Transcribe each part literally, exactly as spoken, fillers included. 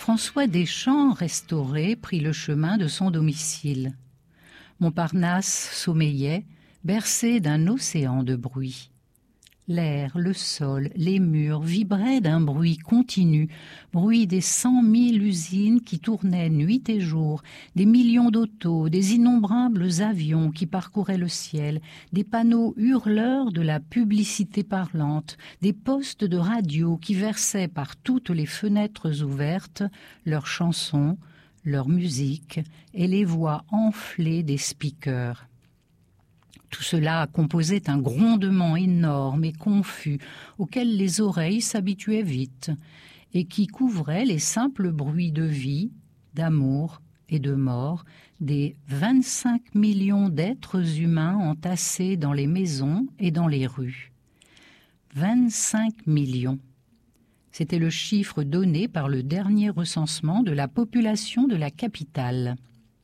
François Deschamps, restauré, prit le chemin de son domicile. Montparnasse sommeillait, bercé d'un océan de bruit. L'air, le sol, les murs vibraient d'un bruit continu, bruit des cent mille usines qui tournaient nuit et jour, des millions d'autos, des innombrables avions qui parcouraient le ciel, des panneaux hurleurs de la publicité parlante, des postes de radio qui versaient par toutes les fenêtres ouvertes leurs chansons, leur musique et les voix enflées des speakers. Tout cela composait un grondement énorme et confus auquel les oreilles s'habituaient vite et qui couvrait les simples bruits de vie, d'amour et de mort des vingt-cinq millions d'êtres humains entassés dans les maisons et dans les rues. vingt-cinq millions. C'était le chiffre donné par le dernier recensement de la population de la capitale.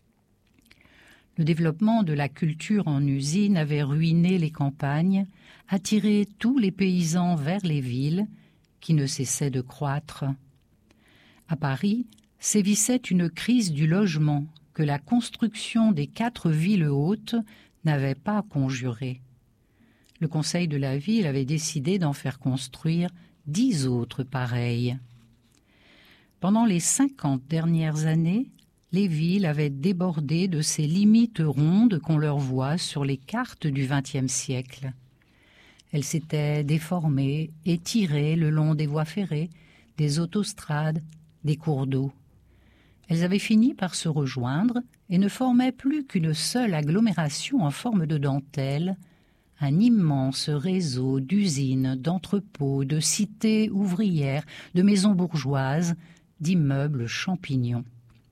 Le développement de la culture en usine avait ruiné les campagnes, attiré tous les paysans vers les villes, qui ne cessaient de croître. À Paris, sévissait une crise du logement que la construction des quatre villes hautes n'avait pas conjurée. Le conseil de la ville avait décidé d'en faire construire dix autres pareilles. Pendant les cinquante dernières années, les villes avaient débordé de ces limites rondes qu'on leur voit sur les cartes du vingtième siècle. Elles s'étaient déformées, étirées le long des voies ferrées, des autostrades, des cours d'eau. Elles avaient fini par se rejoindre et ne formaient plus qu'une seule agglomération en forme de dentelle, un immense réseau d'usines, d'entrepôts, de cités ouvrières, de maisons bourgeoises, d'immeubles champignons.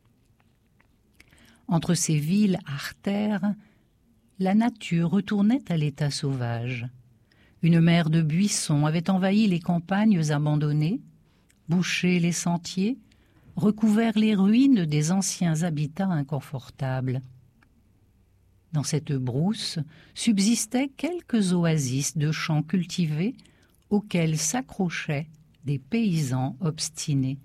Entre ces villes artères, la nature retournait à l'état sauvage. Une mer de buissons avait envahi les campagnes abandonnées, bouché les sentiers, recouvert les ruines des anciens habitats inconfortables. Dans cette brousse subsistaient quelques oasis de champs cultivés auxquels s'accrochaient des paysans obstinés.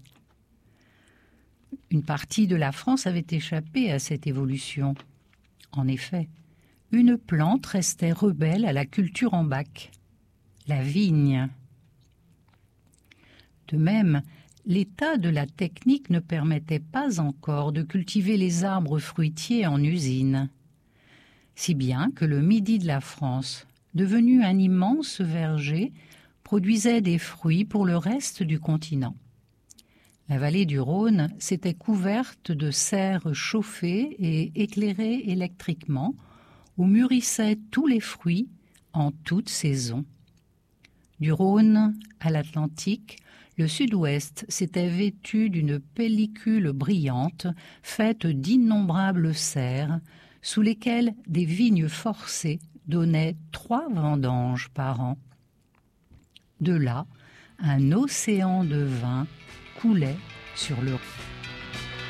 Une partie de la France avait échappé à cette évolution. En effet, une plante restait rebelle à la culture en bac, la vigne. De même, l'état de la technique ne permettait pas encore de cultiver les arbres fruitiers en usine, si bien que le midi de la France, devenu un immense verger, produisait des fruits pour le reste du continent. La vallée du Rhône s'était couverte de serres chauffées et éclairées électriquement, où mûrissaient tous les fruits en toute saison. Du Rhône à l'Atlantique, le sud-ouest s'était vêtu d'une pellicule brillante faite d'innombrables serres, sous lesquelles des vignes forcées donnaient trois vendanges par an. De là, un océan de vin coulait sur le Rhône.